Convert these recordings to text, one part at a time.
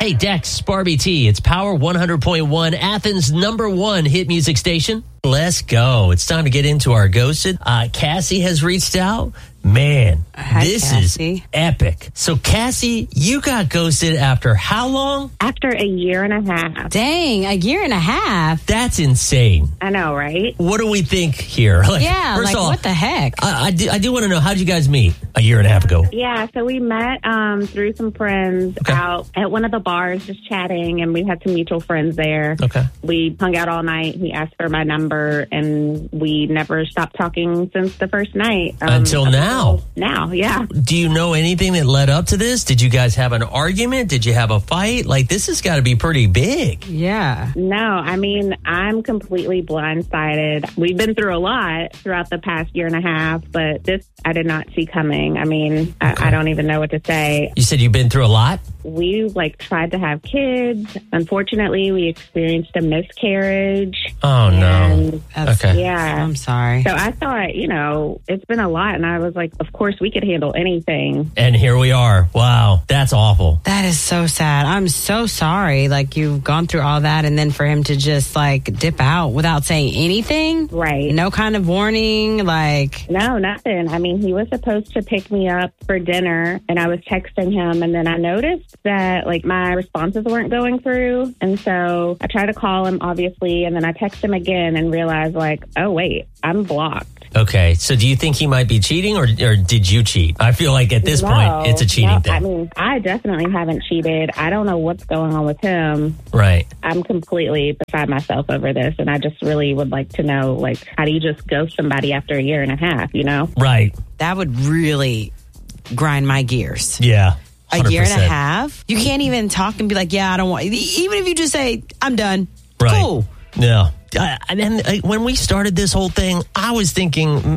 Hey, Dex, Barbie T. It's Power 100.1, Athens' #1 hit music station. Let's go. It's time to get into our Ghosted. Cassie has reached out. Man, this Cassie. is epic. So, Cassie, you got ghosted after how long? After a year and a half. Dang, a year and a half. That's insane. I know, right? What do we think here? Yeah, first of all, what the heck? I do want to know, how'd you guys meet a year and a half ago? Yeah, so we met through some friends out at one of the bars just chatting, and we had some mutual friends there. Okay. We hung out all night. He asked for my number, and we never stopped talking since the first night. Until now? Now, yeah. Do you know anything that led up to this? Did you guys have an argument? Did you have a fight? This has got to be pretty big. Yeah. No, I mean, I'm completely blindsided. We've been through a lot throughout the past year and a half, but this I did not see coming. I mean, I don't even know what to say. You said you've been through a lot? We tried to have kids. Unfortunately, we experienced a miscarriage. Oh, no. Okay. Yeah. I'm sorry. So I thought, it's been a lot. And I was like, of course, we could handle anything. And here we are. Wow. That's awful. That is so sad. I'm so sorry. You've gone through all that, and then for him to just dip out without saying anything. Right. No kind of warning. No, nothing. I mean, he was supposed to pick me up for dinner, and I was texting him, and then I noticed that my responses weren't going through. And so I tried to call him, obviously, and then I texted him again and realized oh, wait, I'm blocked. Okay, so do you think he might be cheating, or did you cheat? I feel like at this point, it's a cheating thing. I mean, I definitely haven't cheated. I don't know what's going on with him. Right. I'm completely beside myself over this, and I just really would like to know, how do you just ghost somebody after a year and a half, Right. That would really grind my gears. Yeah. 100%. A year and a half? You can't even talk and be yeah, I don't want... Even if you just say, I'm done. Right. Cool. Yeah. And then when we started this whole thing, I was thinking,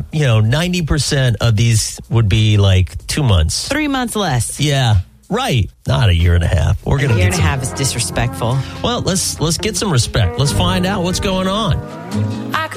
90% of these would be 2 months. 3 months less. Yeah. Right. Not a year and a half. We're going to A year and a half is disrespectful. Well, let's get some respect. Let's find out what's going on.